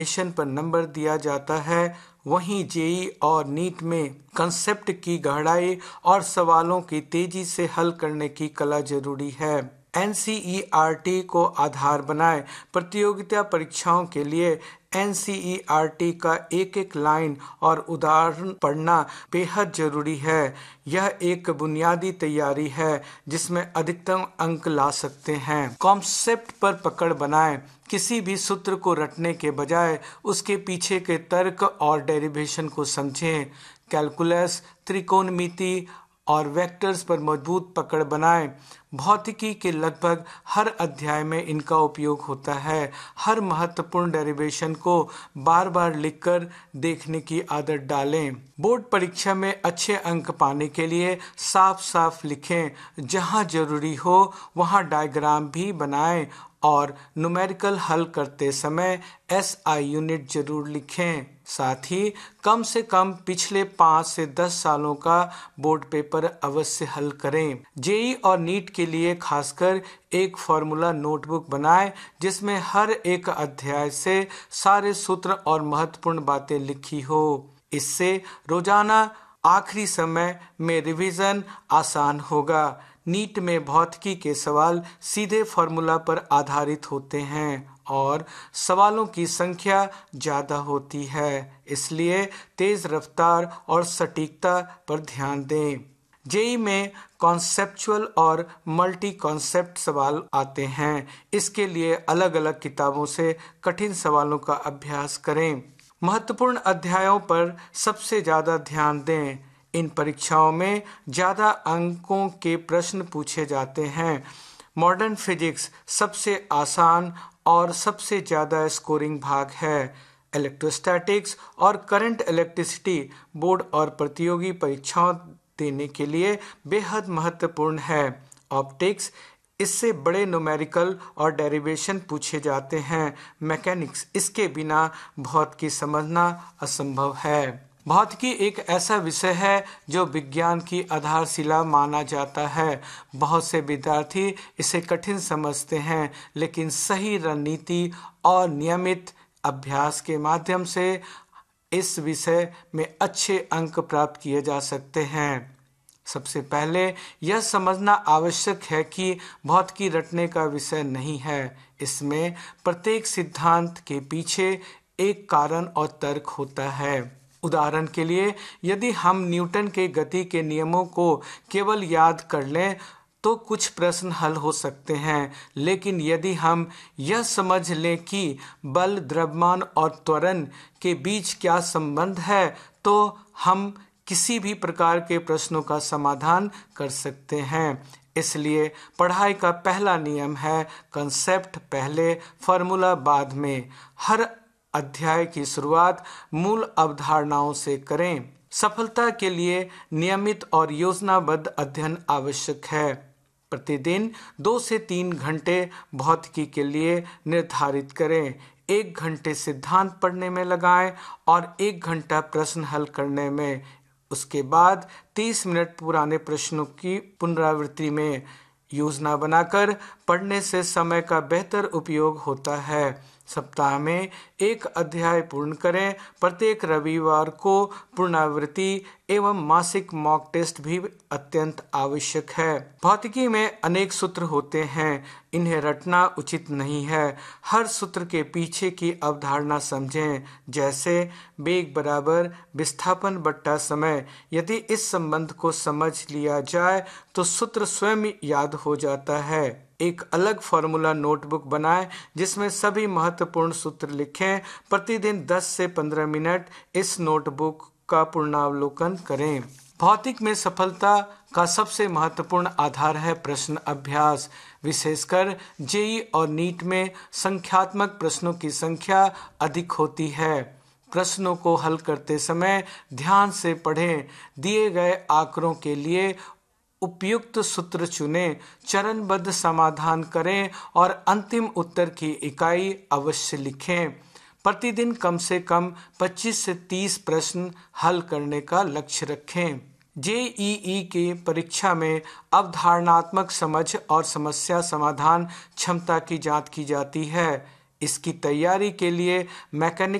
Station पर number दिया जाता है, वहीं जेई और नीट में कंसेप्ट की गहराई और सवालों की तेजी से हल करने की कला जरूरी है। एनसीईआरटी को आधार बनाए। प्रतियोगिता परीक्षाओं के लिए एनसीईआरटी का एक एक लाइन और उदाहरण पढ़ना बेहद जरूरी है। यह एक बुनियादी तैयारी है जिसमें अधिकतम अंक ला सकते हैं। कॉन्सेप्ट पर पकड़ बनाएं। किसी भी सूत्र को रटने के बजाय उसके पीछे के तर्क और डेरिवेशन को समझें। कैलकुलस, त्रिकोणमिति और वेक्टर्स पर मजबूत पकड़ बनाएं। भौतिकी के लगभग हर अध्याय में इनका उपयोग होता है। हर महत्वपूर्ण डेरिवेशन को बार बार लिखकर देखने की आदत डालें। बोर्ड परीक्षा में अच्छे अंक पाने के लिए साफ साफ लिखें। जहां जरूरी हो वहां डायग्राम भी बनाएं और न्यूमेरिकल हल करते समय एसआई यूनिट जरूर लिखें। साथ ही कम से कम पिछले 5 से 10 सालों का बोर्ड पेपर अवश्य हल करें। जेई और नीट के लिए खासकर एक फॉर्मूला नोटबुक बनाएं जिसमें हर एक अध्याय से सारे सूत्र और महत्वपूर्ण बातें लिखी हो। इससे रोजाना आखिरी समय में रिवीजन आसान होगा। नीट में भौतिकी के सवाल सीधे फॉर्मूला पर आधारित होते हैं और सवालों की संख्या ज़्यादा होती है, इसलिए तेज रफ्तार और सटीकता पर ध्यान दें। जेई में कॉन्सेप्चुअल और मल्टी कॉन्सेप्ट सवाल आते हैं। इसके लिए अलग अलग किताबों से कठिन सवालों का अभ्यास करें। महत्वपूर्ण अध्यायों पर सबसे ज़्यादा ध्यान दें। इन परीक्षाओं में ज़्यादा अंकों के प्रश्न पूछे जाते हैं। मॉडर्न फिजिक्स सबसे आसान और सबसे ज़्यादा स्कोरिंग भाग है। इलेक्ट्रोस्टैटिक्स और करंट इलेक्ट्रिसिटी बोर्ड और प्रतियोगी परीक्षाओं देने के लिए बेहद महत्वपूर्ण है। ऑप्टिक्स, इससे बड़े न्यूमेरिकल और डेरिवेशन पूछे जाते हैं। मैकेनिक्स, इसके बिना भौतिकी समझना असंभव है। भौतिकी एक ऐसा विषय है जो विज्ञान की आधारशिला माना जाता है। बहुत से विद्यार्थी इसे कठिन समझते हैं, लेकिन सही रणनीति और नियमित अभ्यास के माध्यम से इस विषय में अच्छे अंक प्राप्त किए जा सकते हैं। सबसे पहले यह समझना आवश्यक है कि भौतिकी रटने का विषय नहीं है। इसमें प्रत्येक सिद्धांत के पीछे एक कारण और तर्क होता है। उदाहरण के लिए, यदि हम न्यूटन के गति के नियमों को केवल याद कर लें तो कुछ प्रश्न हल हो सकते हैं, लेकिन यदि हम यह समझ लें कि बल, द्रव्यमान और त्वरण के बीच क्या संबंध है तो हम किसी भी प्रकार के प्रश्नों का समाधान कर सकते हैं। इसलिए पढ़ाई का पहला नियम है कंसेप्ट पहले, फॉर्मूला बाद में। हर अध्याय की शुरुआत मूल अवधारणाओं से करें। सफलता के लिए नियमित और योजनाबद्ध अध्ययन आवश्यक है। प्रतिदिन 2 से 3 घंटे भौतिकी के लिए निर्धारित करें। 1 घंटे सिद्धांत पढ़ने में लगाएं और 1 घंटा प्रश्न हल करने में। उसके बाद 30 मिनट पुराने प्रश्नों की पुनरावृत्ति में। योजना बनाकर पढ़ने से समय का बेहतर उपयोग होता है। सप्ताह में 1 अध्याय पूर्ण करें। प्रत्येक रविवार को पुनरावृत्ति एवं मासिक मॉक टेस्ट भी अत्यंत आवश्यक है। भौतिकी में अनेक सूत्र होते हैं, इन्हें रटना उचित नहीं है। हर सूत्र के पीछे की अवधारणा समझें, जैसे वेग बराबर विस्थापन बट्टा समय। यदि इस संबंध को समझ लिया जाए तो सूत्र स्वयं याद हो जाता है। एक अलग फॉर्मूला नोटबुक बनाएं जिसमें सभी महत्वपूर्ण सूत्र लिखें। प्रतिदिन 10 से 15 मिनट इस नोटबुक का पुनरावलोकन करें। भौतिक में सफलता का सबसे महत्वपूर्ण आधार है प्रश्न अभ्यास। विशेषकर जेईई और नीट में संख्यात्मक प्रश्नों की संख्या अधिक होती है। प्रश्नों को हल करते समय ध्यान से पढ़ें। दिए गए आंकड़ों के लिए उपयुक्त सूत्र चुनें, चरणबद्ध समाधान करें और अंतिम उत्तर की इकाई अवश्य लिखें। प्रतिदिन कम से कम 25 से 30 प्रश्न हल करने का लक्ष्य रखें। जेईई की परीक्षा में अवधारणात्मक समझ और समस्या समाधान क्षमता की जांच की जाती है। इसकी तैयारी के लिए मैकेनिक